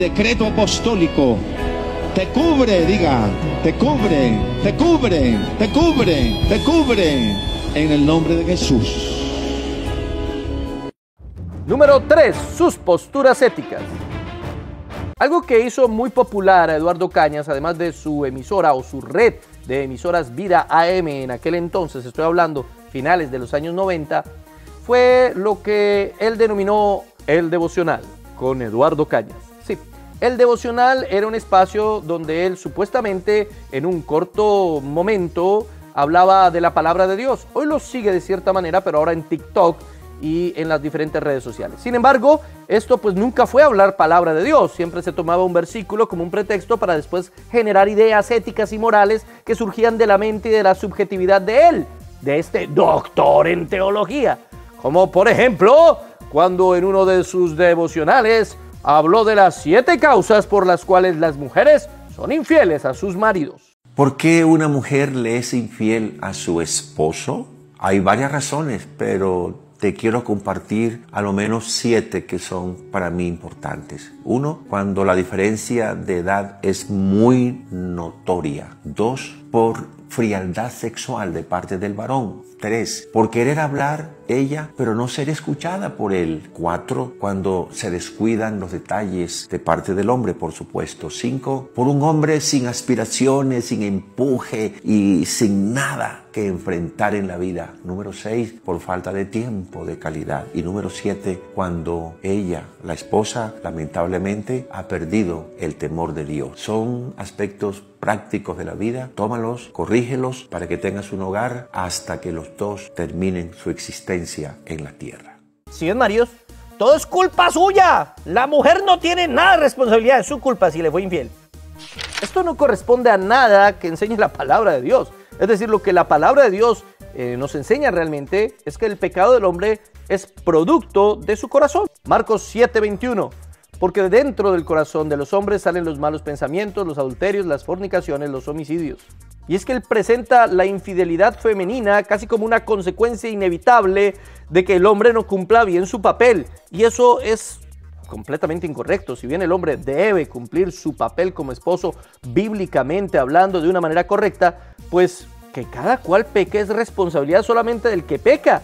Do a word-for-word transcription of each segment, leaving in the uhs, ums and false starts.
Decreto apostólico te cubre, diga, te cubre, te cubre, te cubre, te cubre, en el nombre de Jesús. Número tres. Sus posturas éticas. Algo que hizo muy popular a Eduardo Cañas, además de su emisora o su red de emisoras Vida A M en aquel entonces, estoy hablando finales de los años noventa, fue lo que él denominó el devocional con Eduardo Cañas. Sí, el devocional era un espacio donde él supuestamente en un corto momento hablaba de la palabra de Dios. Hoy lo sigue de cierta manera, pero ahora en TikTok y en las diferentes redes sociales. Sin embargo, esto pues nunca fue hablar palabra de Dios, siempre se tomaba un versículo como un pretexto para después generar ideas éticas y morales que surgían de la mente y de la subjetividad de él, de este doctor en teología, como por ejemplo, cuando en uno de sus devocionales habló de las siete causas por las cuales las mujeres son infieles a sus maridos. ¿Por qué una mujer le es infiel a su esposo? Hay varias razones, pero te quiero compartir a lo menos siete que son para mí importantes. Uno, cuando la diferencia de edad es muy notoria. Dos, por frialdad sexual de parte del varón. Tres, por querer hablar ella, pero no ser escuchada por él. Cuatro, cuando se descuidan los detalles de parte del hombre, por supuesto. Cinco, por un hombre sin aspiraciones, sin empuje y sin nada que enfrentar en la vida. Número seis, por falta de tiempo de calidad. Y número siete, cuando ella, la esposa, lamentablemente ha perdido el temor de Dios. Son aspectos prácticos de la vida. Tómalos, corrígelos para que tengas un hogar hasta que los dos terminen su existencia en la tierra. Si ven, maridos, todo es culpa suya. La mujer no tiene nada de responsabilidad, es su culpa si le fue infiel. Esto no corresponde a nada que enseñe la palabra de Dios. Es decir, lo que la palabra de Dios eh, nos enseña realmente es que el pecado del hombre es producto de su corazón. Marcos siete veintiuno. Porque dentro del corazón de los hombres salen los malos pensamientos, los adulterios, las fornicaciones, los homicidios. Y es que él presenta la infidelidad femenina casi como una consecuencia inevitable de que el hombre no cumpla bien su papel. Y eso es completamente incorrecto. Si bien el hombre debe cumplir su papel como esposo bíblicamente hablando de una manera correcta, pues que cada cual peque es responsabilidad solamente del que peca.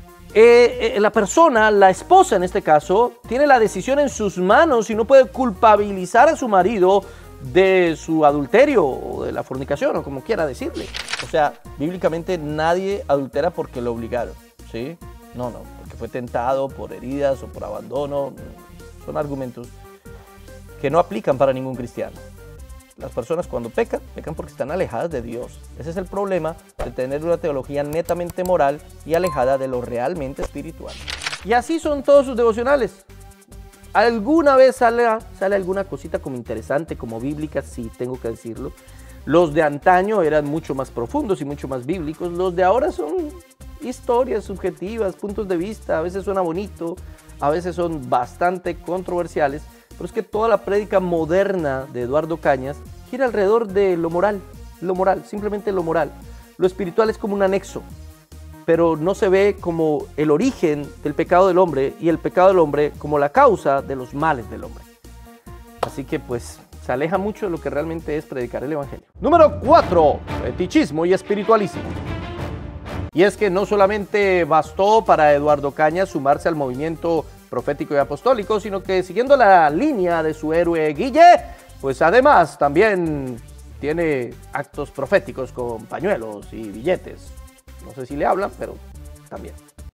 Eh, eh, la persona, la esposa en este caso, tiene la decisión en sus manos y no puede culpabilizar a su marido de su adulterio o de la fornicación o como quiera decirle. O sea, bíblicamente nadie adultera porque lo obligaron, ¿sí? No, no, porque fue tentado por heridas o por abandono. Son argumentos que no aplican para ningún cristiano. Las personas cuando pecan, pecan porque están alejadas de Dios. Ese es el problema de tener una teología netamente moral y alejada de lo realmente espiritual. Y así son todos sus devocionales. Alguna vez sale, sale alguna cosita como interesante, como bíblica, sí, tengo que decirlo. Los de antaño eran mucho más profundos y mucho más bíblicos. Los de ahora son historias subjetivas, puntos de vista. A veces suena bonito, a veces son bastante controversiales. Pero es que toda la prédica moderna de Eduardo Cañas gira alrededor de lo moral, lo moral, simplemente lo moral. Lo espiritual es como un anexo, pero no se ve como el origen del pecado del hombre y el pecado del hombre como la causa de los males del hombre. Así que pues se aleja mucho de lo que realmente es predicar el evangelio. Número cuatro. Fetichismo y espiritualismo. Y es que no solamente bastó para Eduardo Cañas sumarse al movimiento profético y apostólico, sino que siguiendo la línea de su héroe Guille, pues además también tiene actos proféticos con pañuelos y billetes. No sé si le hablan, pero también.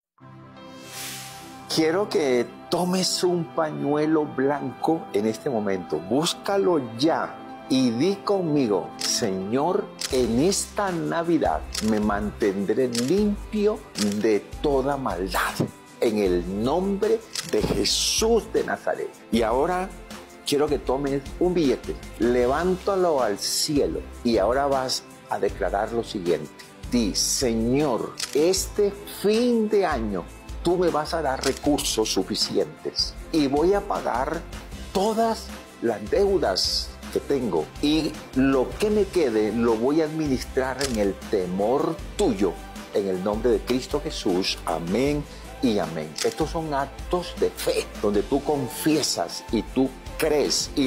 Quiero que tomes un pañuelo blanco en este momento. Búscalo ya y di conmigo: Señor, en esta Navidad me mantendré limpio de toda maldad. En el nombre de Jesús de Nazaret. Y ahora quiero que tomes un billete, levántalo al cielo y ahora vas a declarar lo siguiente. Di: Señor, este fin de año tú me vas a dar recursos suficientes y voy a pagar todas las deudas que tengo y lo que me quede lo voy a administrar en el temor tuyo. En el nombre de Cristo Jesús. Amén y amén. Estos son actos de fe donde tú confiesas y tú crees y